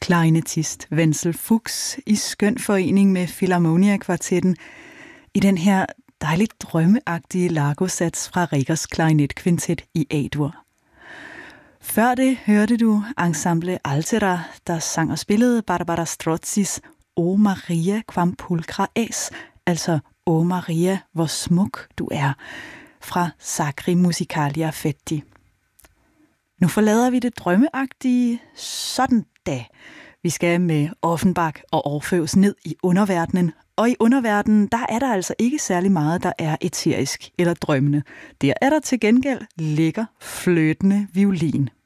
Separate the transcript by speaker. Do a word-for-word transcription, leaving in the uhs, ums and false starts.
Speaker 1: Klarinettist Wenzel Fuchs i skøn forening med Philharmonia-kvartetten i den her dejligt drømmeagtige Largo-sats fra Riegers klarinetkvintet i A-dur. Før det hørte du ensemble Altera, der sang og spillede Barbara Strozzis O Maria quam pulchra es, altså O Maria, hvor smuk du er, fra Sacri Musicalia Fetti. Nu forlader vi det drømmeagtige sådan da. Vi skal med Offenbach og Orfeus ned i underverdenen, og i underverdenen, der er der altså ikke særlig meget, der er eterisk eller drømmende. Der er der til gengæld lækker fløtende violin.